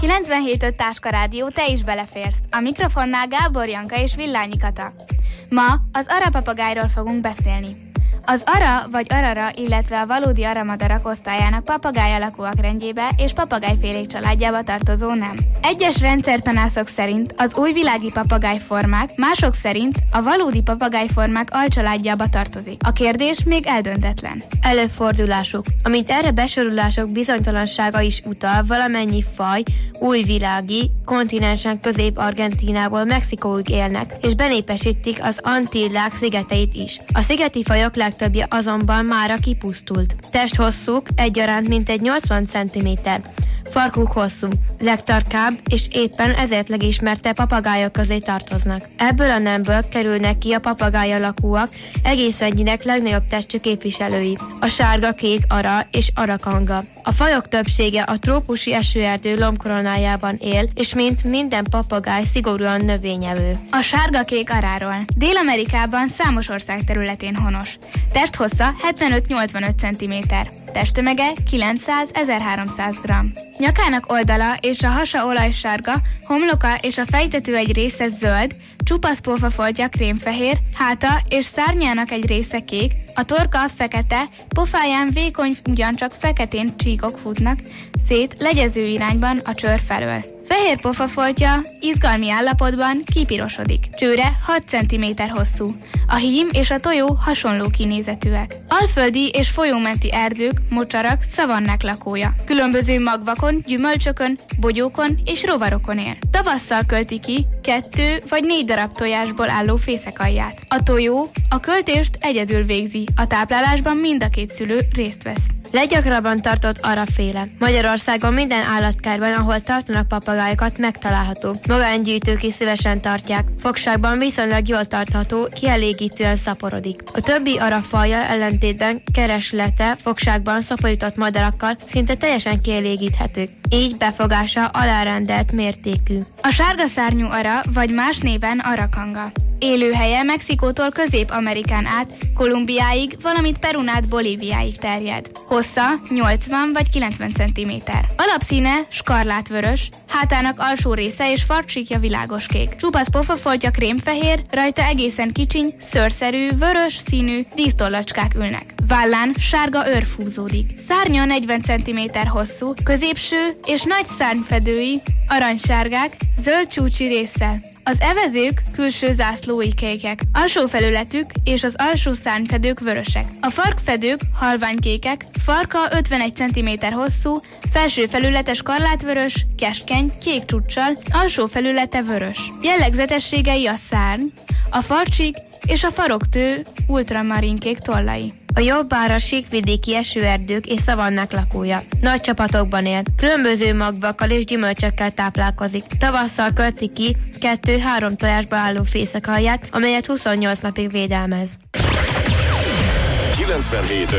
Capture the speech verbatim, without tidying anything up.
kilencvenhét öt Táska Rádió, te is beleférsz. A mikrofonnál Gábor Janka és Villányi Kata. Ma az arapapagájról fogunk beszélni. Az ara vagy arara, illetve a valódi aramadarak osztályának papagáj alakúak rendjébe és papagájfélék családjába tartozó nem. Egyes rendszertanászok szerint az újvilági papagájformák, mások szerint a valódi papagájformák alcsaládjába tartozik. A kérdés még eldöntetlen. Előfordulásuk. Amint erre besorolások bizonytalansága is utal, valamennyi faj újvilági kontinensen Közép-Argentínából Mexikóig élnek, és benépesítik az Antillák szigeteit is. A szigeti fajok legtöbbje azonban mára kipusztult. Testhosszuk egyaránt mintegy nyolcvan centiméter. Farkuk hosszú, legtarkább és éppen ezért legismertebb papagájok közé tartoznak. Ebből a nemből kerülnek ki a papagáj alakúak egész rendjének legnagyobb testű képviselői, a sárga, kék ara és arakanga. A fajok többsége a trópusi esőerdő lombkoronájában él, és mint minden papagáj szigorúan növényevő. A sárga-kék aráról. Dél-Amerikában számos ország területén honos. Testhossza hetvenöt-nyolcvanöt centiméter. Testtömege kilencszáz-ezerháromszáz gramm. Nyakának oldala és a hasa olajsárga, homloka és a fejtető egy része zöld, csupasz pofafoltja krémfehér, háta és szárnyának egy része kék, a torka fekete, pofáján vékony, ugyancsak feketén csíkok futnak szét legyező irányban a csőr felől. Fehér pofafoltja izgalmi állapotban kipirosodik. Csőre hat centiméter hosszú. A hím és a tojó hasonló kinézetűek. Alföldi és folyómenti erdők, mocsarak, szavannák lakója. Különböző magvakon, gyümölcsökön, bogyókon és rovarokon él. Tavasszal költi ki kettő vagy négy darab tojásból álló fészekalját. A tojó a költést egyedül végzi, a táplálásban mind a két szülő részt vesz. Leggyakrabban tartott araféle. Magyarországon minden állatkárban, ahol tartanak papagájokat, megtalálható. Magángyűjtők is szívesen tartják. Fogságban viszonylag jól tartható, kielégítően szaporodik. A többi arafajjal ellentétben kereslete fogságban szaporított madarakkal szinte teljesen kielégíthetők. Így befogása alárendelt mértékű. A sárga szárnyú ara, vagy más néven arakanga. Élőhelye Mexikótól Közép-Amerikán át Kolumbiáig, valamint Perun át Bolíviáig terjed. Hossza nyolcvan vagy kilencven centiméter. Alapszíne skarlátvörös, hátának alsó része és farcsíkja világoskék. Csupasz pofafoltja krémfehér, rajta egészen kicsiny, szőrszerű, vörös színű dísztollacskák ülnek. Vállán sárga őr fúzódik. Szárnya negyven centiméter hosszú, középső és nagy szárnyfedői aranysárgák, zöld csúcsi résszel. Az evezők külső zászlói kékek, alsó felületük és az alsó szárnyfedők vörösek. A farkfedők halványkékek, farka ötvenegy centiméter hosszú, felső felülete skarlátvörös, keskeny, kék csúccsal, alsó felülete vörös. Jellegzetességei a szárny, a farcsík és a faroktő ultramarinkék tollai. A jobb ára síkvidéki esőerdők és szavannák lakója. Nagy csapatokban él. Különböző magvakkal és gyümölcsökkel táplálkozik. Tavasszal költi ki kettő-három tojásba álló fészekalját, amelyet huszonnyolc napig védelmez. kilencvenhét